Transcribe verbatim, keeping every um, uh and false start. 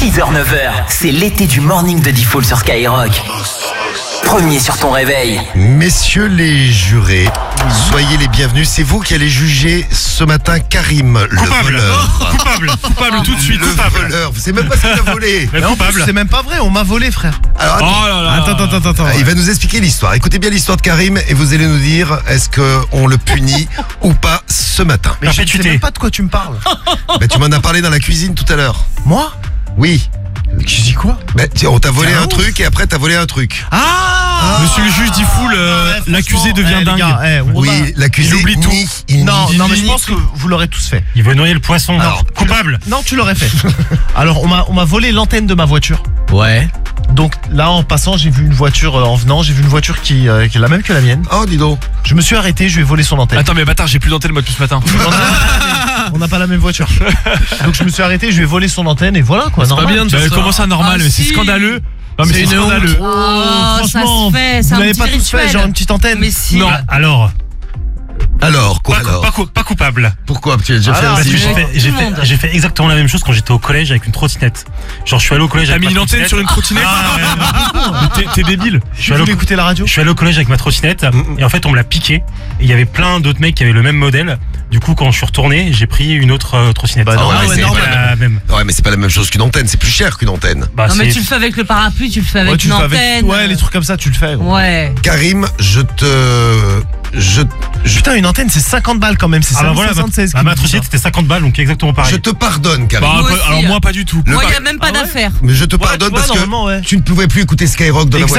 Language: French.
six heures neuf heures, c'est l'été du morning de Diffoul sur Skyrock. Premier sur ton réveil. Messieurs les jurés, soyez les bienvenus. C'est vous qui allez juger ce matin Karim, le Coupable. voleur. Oh, coupable, coupable tout de suite, Le coupable. voleur, vous savez même pas ce qu'il a volé. Mais coupable. C'est même pas vrai, on m'a volé, frère. Alors, attends. Oh là là. Attends, attends, attends, attends. Il va nous expliquer l'histoire. Écoutez bien l'histoire de Karim et vous allez nous dire est-ce qu'on le punit ou pas ce matin. Mais je ne sais Perpétuité. même pas de quoi tu me parles. Bah, tu m'en as parlé dans la cuisine tout à l'heure. Moi Oui. Tu dis quoi? Bah, tiens, on t'a volé Tiens, un ouf. truc et après t'as volé un truc. Ah, Monsieur le juge Diffoul, euh, Ouais, l'accusé franchement, devient eh, les dingue. gars, eh, on Oui, va- l'accusé il oublie tout. nie, il Non, nie. non, mais je pense que vous l'aurez tous fait. Il veut noyer le poisson. Alors, coupable. Non, tu l'aurais fait. Alors, on m'a, on m'a volé l'antenne de ma voiture. Ouais. Donc là, en passant, j'ai vu une voiture, euh, en venant, j'ai vu une voiture qui, euh, qui est la même que la mienne. Oh, dis donc. Je me suis arrêté, je lui ai volé son antenne. Attends, mais bâtard, j'ai plus d'antenne moi depuis ce matin. On a- On n'a pas la même voiture. Donc je me suis arrêté, je lui ai volé son antenne et voilà quoi. Normal. bien de J'avais ça. commencé à normal, Ah, mais c'est si. scandaleux. Non, mais C'est c'est une honte. scandaleux. Oh, ça Franchement, se fait, c'est vous un l'avez petit pas tous fait, rituel. genre une petite antenne. Mais si. Non, alors, Alors, quoi pas, cou- alors pas, cou- pas coupable. Pourquoi tu as déjà fait Alors, un Parce que signe j'ai fait, j'ai Tout le fait, monde. j'ai fait exactement la même chose quand j'étais au collège avec une trottinette. Genre, je suis allé au collège T'as avec mis ma une antenne trottinette. sur une trottinette. Ah, ouais. Mais t'es- T'es débile. Je suis Tu allé au voulais écouter la radio? Je suis allé au collège avec ma trottinette et en fait on me l'a piqué et il y avait plein d'autres mecs qui avaient le même modèle. Du coup quand je suis retourné j'ai pris une autre euh, trottinette. Bah, non, Ah mais ouais, c'est normal. pas la même. Ouais, mais c'est pas la même chose qu'une antenne, c'est plus cher qu'une antenne. Bah, Non, mais c'est- tu le fais avec le parapluie, tu le fais avec Ouais, tu une le fais avec- antenne. Ouais, les trucs comme ça, tu le fais. gros. Ouais. Karim, je te. Je, je, Putain, une antenne, c'est cinquante balles quand même. C'est Ah bah voilà, soixante-seize bah, ma trottinette c'était cinquante balles donc exactement je pareil. te pardonne, Karim. Bah, Moi pas- aussi, alors hein. moi pas du tout. Le Moi, il par- n'y a même pas Ah ouais d'affaire. Mais je te Ouais, pardonne tu vois, parce que normalement, ouais. tu ne pouvais plus écouter Skyrock dans la voiture.